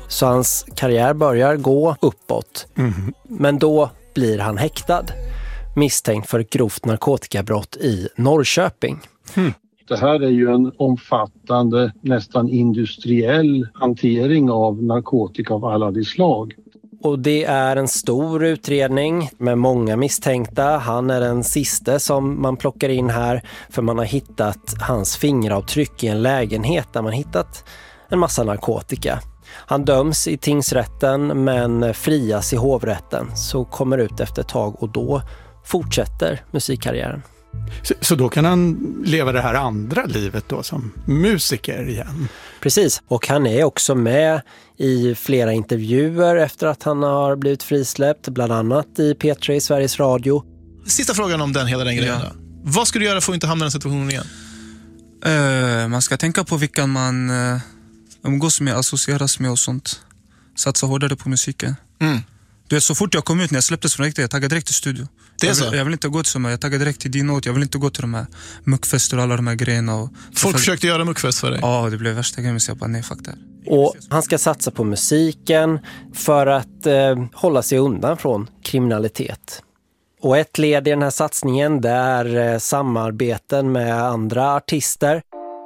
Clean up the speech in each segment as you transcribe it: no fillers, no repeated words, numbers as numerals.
Så hans karriär börjar gå uppåt. Men då blir han häktad, misstänkt för ett grovt narkotikabrott i Norrköping. Det här är ju en omfattande, nästan industriell hantering av narkotika av alla de slag. Och det är en stor utredning med många misstänkta. Han är den sista som man plockar in här, för man har hittat hans fingeravtryck i en lägenhet där man hittat en massa narkotika. Han döms i tingsrätten men frias i hovrätten, så kommer ut efter ett tag och då fortsätter musikkarriären. Så då kan han leva det här andra livet då som musiker igen? Precis, och han är också med i flera intervjuer efter att han har blivit frisläppt, bland annat i P3 i Sveriges Radio. Sista frågan om hela den grejen. Ja. Vad ska du göra för att inte hamna i den situationen igen? Man ska tänka på vilka man umgås med, associeras med och sånt. Satsa hårdare på musiken. Du vet, så fort jag kom ut, när jag släpptes från riktigt, jag taggade direkt till studio. Jag vill inte gå till jag taggade direkt till din åt. Jag vill inte gå till de här muckfester och alla de här grejerna. Och folk försökte göra muckfest för dig? Ja, det blev värsta grejen, så jag bara nej, fuck det. Och han ska satsa på musiken för att hålla sig undan från kriminalitet. Och ett led i den här satsningen, det är samarbeten med andra artister.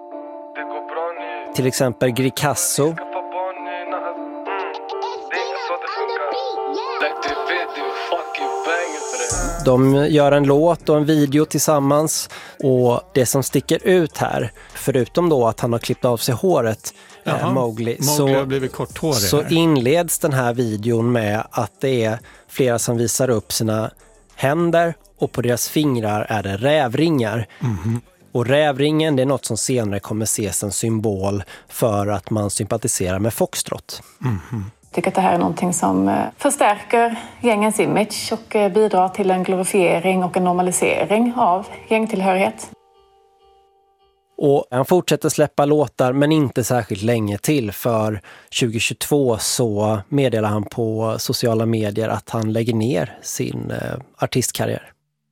Till exempel Gricasso. De gör en låt och en video tillsammans, och det som sticker ut här, förutom då att han har klippt av sig håret, Mowgli har blivit korthårig, så inleds den här videon med att det är flera som visar upp sina händer, och på deras fingrar är det rävringar. Och rävringen, det är något som senare kommer ses en symbol för att man sympatiserar med foxtrot. Jag tycker att det här är någonting som förstärker gängens image och bidrar till en glorifiering och en normalisering av gängtillhörighet. Och han fortsätter släppa låtar, men inte särskilt länge till, för 2022 så meddelar han på sociala medier att han lägger ner sin artistkarriär.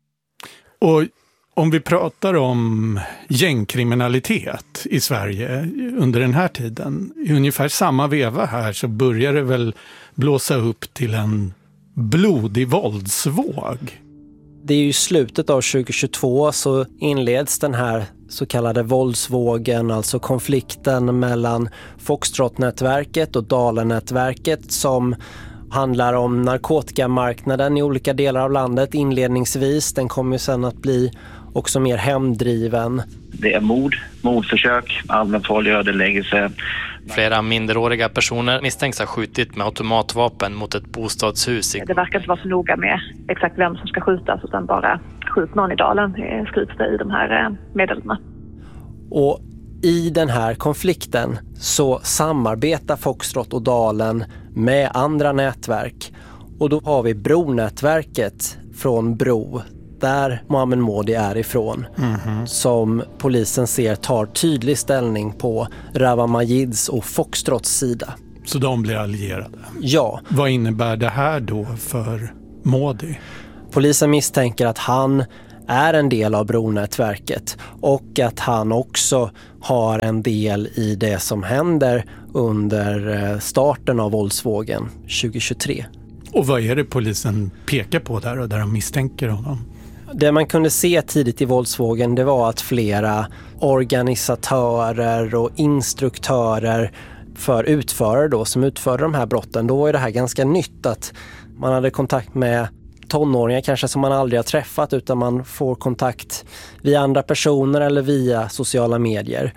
Och om vi pratar om gängkriminalitet i Sverige under den här tiden, i ungefär samma veva här, så börjar det väl blåsa upp till en blodig våldsvåg. Det är ju i slutet av 2022 så inleds den här så kallade våldsvågen, alltså konflikten mellan Foxtrot-nätverket och Dalen-nätverket, som handlar om narkotikamarknaden i olika delar av landet inledningsvis. Den kommer ju sen att bli också mer hemdriven. Det är mordförsök, allmänt våld, ödeläggelse. Flera minderåriga personer misstänks ha skjutit med automatvapen mot ett bostadshus. Det verkar inte vara så noga med exakt vem som ska skjutas, utan bara skjut någon i dalen, skrivs det i de här meddelandena. Och i den här konflikten så samarbetar Foxtrot och Dalen med andra nätverk. Och då har vi Bro-nätverket från Bro, där Mohamed Modi är ifrån, som polisen ser tar tydlig ställning på Rawa Majids och Foxtrots sida. Så de blir allierade? Ja. Vad innebär det här då för Modi? Polisen misstänker att han är en del av Bro-nätverket och att han också har en del i det som händer under starten av våldsvågen 2023. Och vad är det polisen pekar på där och där de misstänker honom? Det man kunde se tidigt i våldsvågen, det var att flera organisatörer och instruktörer för utförare då, som utförde de här brotten, då var ju det här ganska nytt, att man hade kontakt med tonåringar kanske som man aldrig har träffat, utan man får kontakt via andra personer eller via sociala medier.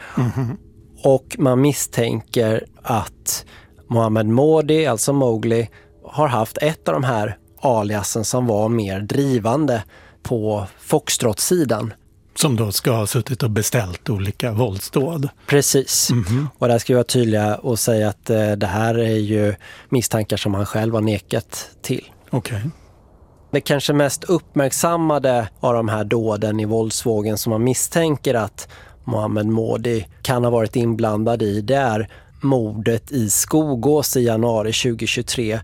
Och man misstänker att Mohamed Modi, alltså Mowgli, har haft ett av de här aliasen som var mer drivande på Foxtrot-sidan. Som då ska ha suttit och beställt olika våldsdåd. Precis. Och där ska jag vara tydliga och säga att det här är ju misstankar som han själv har nekat till. Okej. Det kanske mest uppmärksammade av de här dåden i våldsvågen som man misstänker att Mohamed Modi kan ha varit inblandad i, det är mordet i Skogås i januari 2023.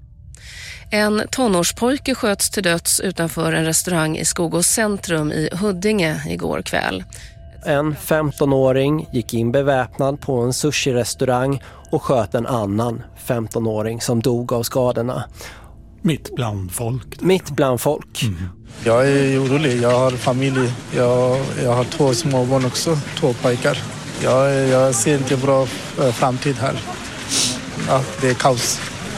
En tonårspojke sköts till döds utanför en restaurang i Skogås centrum i Huddinge igår kväll. En 15-åring gick in beväpnad på en sushi-restaurang och sköt en annan 15-åring som dog av skadorna. Mitt bland folk? Mitt bland folk. Mm. Jag är orolig. Jag har familj. Jag har 2 småbarn också. 2 pojkar. Jag ser inte bra framtid här. Ja, det är kaos.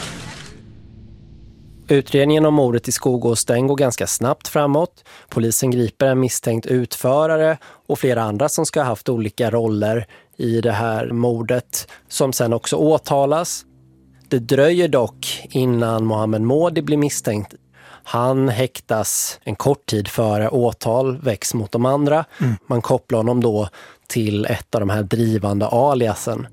Utredningen om mordet i Skogås går ganska snabbt framåt. Polisen griper en misstänkt utförare och flera andra som ska ha haft olika roller i det här mordet som sen också åtalas. Det dröjer dock innan Mohamed Modi blir misstänkt. Han häktas en kort tid före åtal väcks mot de andra. Man kopplar honom då till ett av de här drivande aliasen.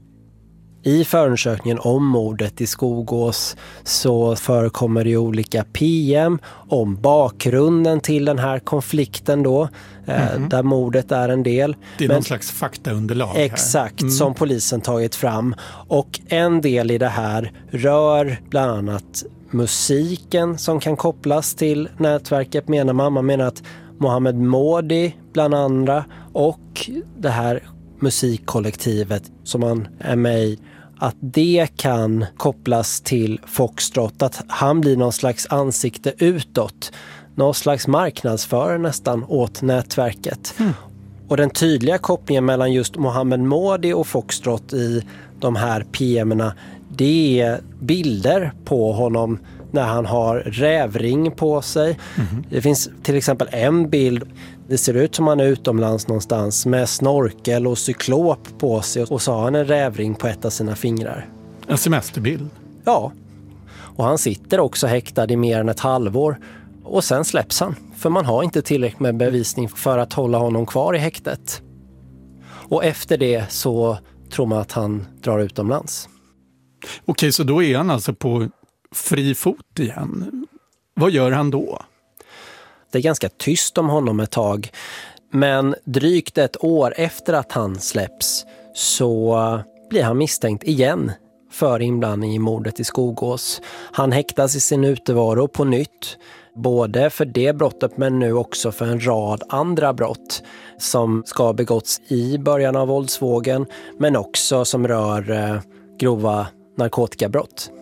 I förundersökningen om mordet i Skogås så förekommer det olika PM om bakgrunden till den här konflikten då, där mordet är en del. Det är någon slags faktaunderlag här. Exakt, som polisen tagit fram. Och en del i det här rör bland annat musiken som kan kopplas till nätverket, menar man. Man menar att Mohamed Modi bland andra och det här musikkollektivet som man är med i, att det kan kopplas till Foxtrot, att han blir någon slags ansikte utåt, någon slags marknadsförare nästan åt nätverket. Och den tydliga kopplingen mellan just Mohamed Modi och Foxtrot i de här PM:erna, det är bilder på honom när han har rävring på sig. Det finns till exempel en bild, det ser ut som han är utomlands någonstans med snorkel och cyklop på sig och så har han en rävring på ett av sina fingrar. En semesterbild? Ja, och han sitter också häktad i mer än ett halvår och sen släpps han. För man har inte tillräckligt med bevisning för att hålla honom kvar i häktet. Och efter det så tror man att han drar utomlands. Okej, så då är han alltså på fri fot igen. Vad gör han då? Det är ganska tyst om honom ett tag. Men drygt ett år efter att han släpps så blir han misstänkt igen för inblandning i mordet i Skogås. Han häktas i sin utevaro på nytt. Både för det brottet men nu också för en rad andra brott som ska ha begåtts i början av våldsvågen men också som rör grova narkotikabrott.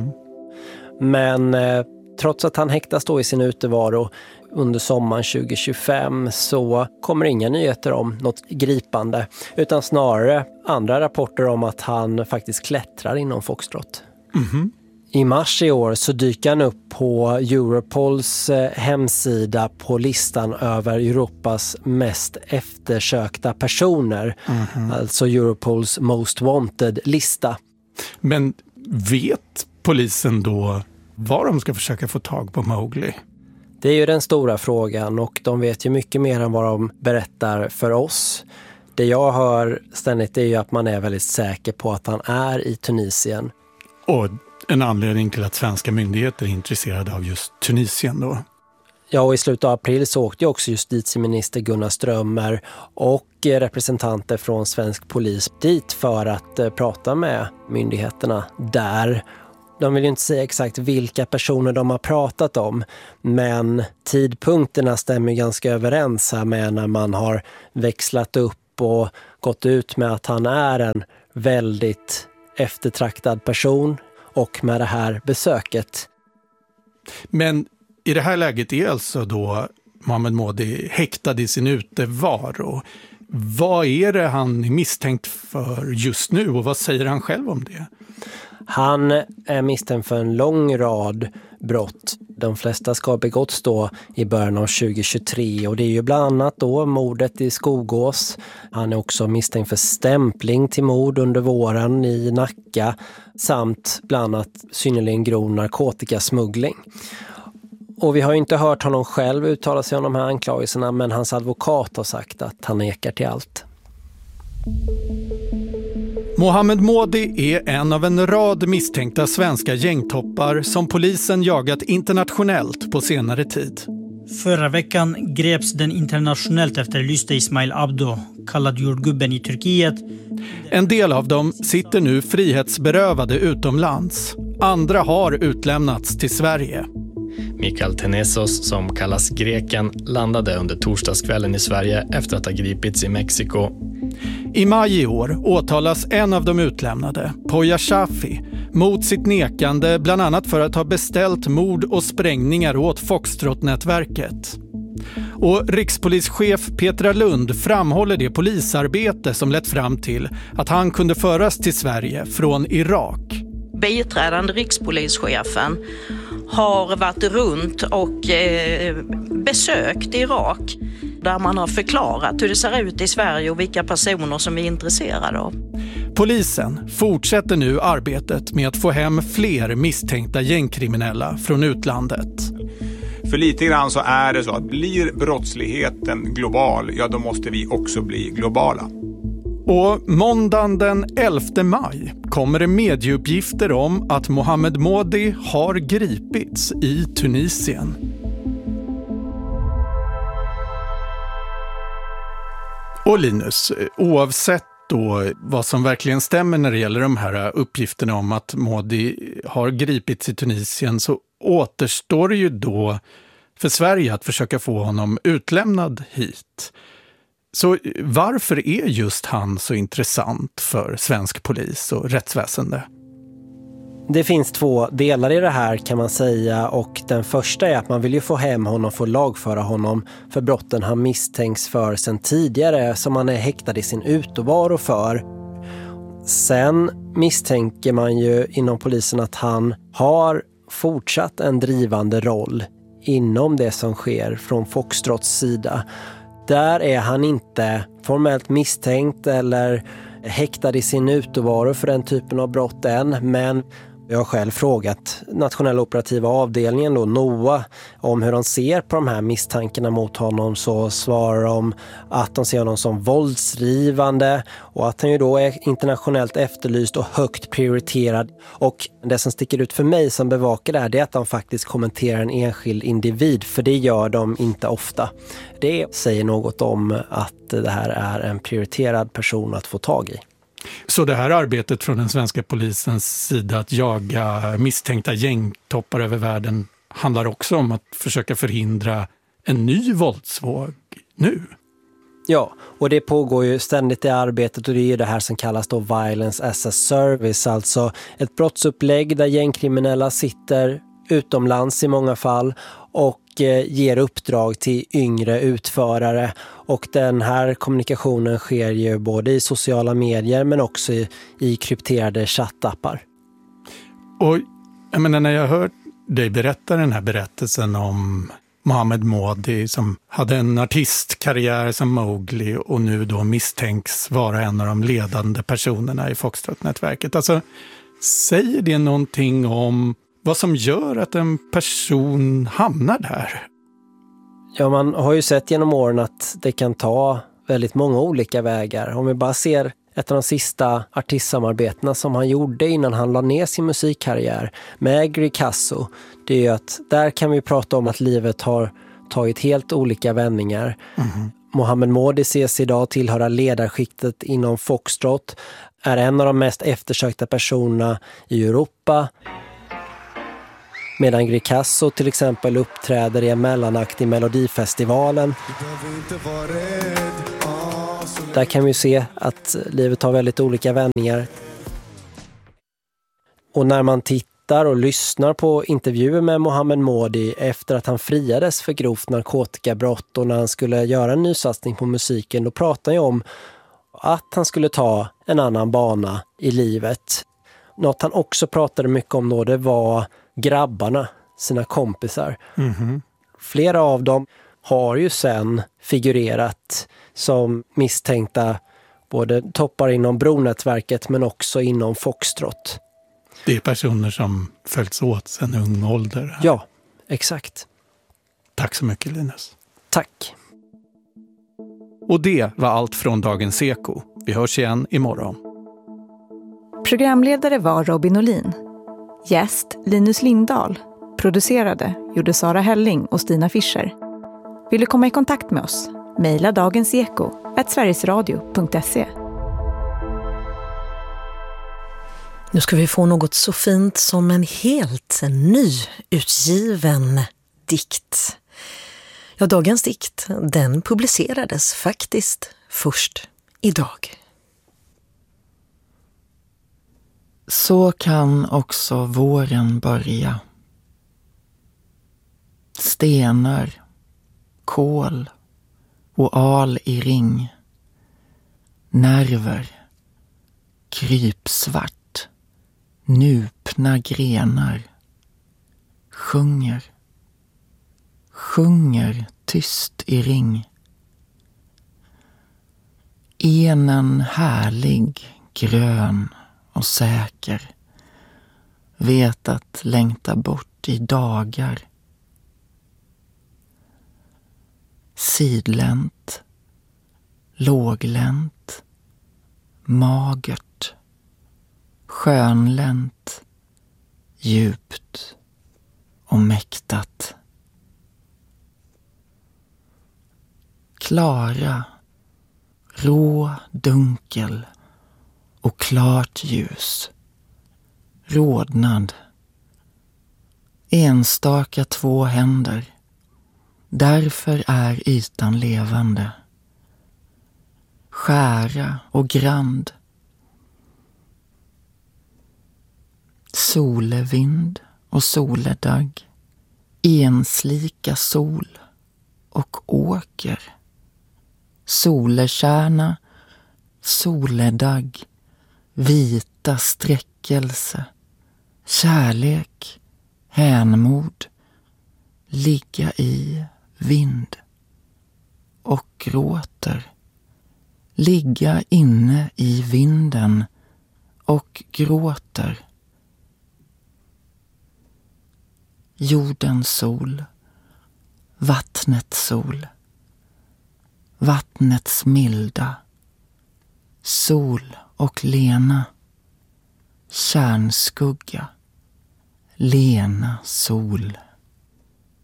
Men trots att han häktas då i sin utevaro under sommaren 2025 så kommer inga nyheter om något gripande utan snarare andra rapporter om att han faktiskt klättrar inom Foxtrot. I mars i år så dyker han upp på Europols hemsida på listan över Europas mest eftersökta personer. Alltså Europols Most Wanted-lista. Men vet polisen då var de ska försöka få tag på Mowgli? Det är ju den stora frågan och de vet ju mycket mer än vad de berättar för oss. Det jag hör ständigt är ju att man är väldigt säker på att han är i Tunisien. Och en anledning till att svenska myndigheter är intresserade av just Tunisien då? Ja, och i slutet av april så åkte också justitieminister Gunnar Strömmer och representanter från svensk polis dit för att prata med myndigheterna där. De vill ju inte säga exakt vilka personer de har pratat om, men tidpunkterna stämmer ganska överens här med när man har växlat upp och gått ut med att han är en väldigt eftertraktad person och med det här besöket. Men i det här läget är alltså då Mohamed Modi häktad i sin utevaro. Vad är det han är misstänkt för just nu och vad säger han själv om det? Han är misstänkt för en lång rad brott. De flesta ska ha begåtts då i början av 2023 och det är ju bland annat då mordet i Skogås. Han är också misstänkt för stämpling till mord under våren i Nacka samt bland annat synnerligen grov narkotikasmuggling. Och vi har ju inte hört honom själv uttala sig om de här anklagelserna men hans advokat har sagt att han nekar till allt. Mohamed Modi är en av en rad misstänkta svenska gängtoppar som polisen jagat internationellt på senare tid. Förra veckan greps den internationellt efterlyste Ismail Abdo, kallad jordgubben i Turkiet. En del av dem sitter nu frihetsberövade utomlands. Andra har utlämnats till Sverige. Mikael Tenesos, som kallas Greken, landade under torsdagskvällen i Sverige efter att ha gripits i Mexiko. I maj i år åtalas en av de utlämnade, Poya Shafi, mot sitt nekande bland annat för att ha beställt mord och sprängningar åt Foxtrot-nätverket. Och rikspolischef Petra Lund framhåller det polisarbete som lett fram till att han kunde föras till Sverige från Irak. Biträdande rikspolischefen har varit runt och besökt Irak där man har förklarat hur det ser ut i Sverige och vilka personer som är intresserade av. Polisen fortsätter nu arbetet med att få hem fler misstänkta gängkriminella från utlandet. För lite grann så är det så att blir brottsligheten global, ja då måste vi också bli globala. Och måndagen den 11 maj kommer det medieuppgifter om att Mohamed Modi har gripits i Tunisien. Och Linus, oavsett då vad som verkligen stämmer när det gäller de här uppgifterna om att Modi har gripits i Tunisien, så återstår det ju då för Sverige att försöka få honom utlämnad hit. Så varför är just han så intressant för svensk polis och rättsväsende? Det finns två delar i det här kan man säga, och den första är att man vill ju få hem honom, få lagföra honom för brotten han misstänks för sedan tidigare som han är häktad i sin utevaro för. Sen misstänker man ju inom polisen att han har fortsatt en drivande roll inom det som sker från Foxtrots sida. Där är han inte formellt misstänkt eller häktad i sin utevaro för den typen av brott än, men jag har själv frågat nationella operativa avdelningen då, NOA, om hur de ser på de här misstankarna mot honom, så svarar de att de ser honom som våldsdrivande och att han ju då är internationellt efterlyst och högt prioriterad. Och det som sticker ut för mig som bevakar det här, det är att de faktiskt kommenterar en enskild individ, för det gör de inte ofta. Det säger något om att det här är en prioriterad person att få tag i. Så det här arbetet från den svenska polisens sida att jaga misstänkta gängtoppar över världen handlar också om att försöka förhindra en ny våldsvåg nu? Ja, och det pågår ju ständigt i arbetet, och det är ju det här som kallas då violence as a service, alltså ett brottsupplägg där gängkriminella sitter utomlands i många fall och ger uppdrag till yngre utförare, och den här kommunikationen sker ju både i sociala medier men också i krypterade chattappar. Och jag menar, när jag hör dig berätta den här berättelsen om Mohamed Modi som hade en artistkarriär som Mowgli och nu då misstänks vara en av de ledande personerna i Foxtrot-nätverket. Alltså, säger det någonting om vad som gör att en person hamnar där? Ja, man har ju sett genom åren att det kan ta väldigt många olika vägar. Om vi bara ser ett av de sista artistsamarbetena som han gjorde innan han la ner sin musikkarriär med Greekazo, det är ju att där kan vi prata om att livet har tagit helt olika vändningar. Mohamed Modi ses idag tillhöra ledarskiktet inom Foxtrot, är en av de mest eftersökta personerna i Europa. Medan Greekazo till exempel uppträder i en mellanakt i Melodifestivalen. Där kan vi se att livet har väldigt olika vändningar. Och när man tittar och lyssnar på intervjuer med Mohamed Modi efter att han friades för grovt narkotikabrott och när han skulle göra en nysatsning på musiken, då pratar jag om att han skulle ta en annan bana i livet. Något han också pratade mycket om då, det var grabbarna, sina kompisar. Flera av dem har ju sen figurerat som misstänkta både toppar inom Bronätverket men också inom Foxtrot. Det är personer som följts åt sedan ung ålder. Ja, exakt. Tack så mycket, Linus. Tack. Och det var allt från Dagens Eko. Vi hörs igen imorgon. Programledare var Robin Olin. Gäst Linus Lindahl. Producerade gjorde Sara Helling och Stina Fischer. Vill du komma i kontakt med oss? Mejla dagenseko@sverigesradio.se. Nu ska vi få något så fint som en helt nyutgiven dikt. Ja, dagens dikt, den publicerades faktiskt först idag. Så kan också våren börja. Stenar, kol och al i ring. Nerver, krypsvart, nupna grenar. Sjunger tyst i ring. Enen härlig, grön och säker. Vet att längta bort i dagar. Sidlänt, låglänt, magert, skönlänt, djupt och mäktat. Klara, rå, dunkel och klart ljus. Rodnad. Enstaka 2 händer. Därför är ytan levande. Skära och grand. Solevind och soledagg. Enslika sol och åker. Solekärna, soledagg, vita sträckelse, kärlek, hänmod, ligga i vind och gråter, ligga inne i vinden och gråter. Jordens sol, vattnets sol, vattnets milda, sol och lena, kärnskugga, lena sol.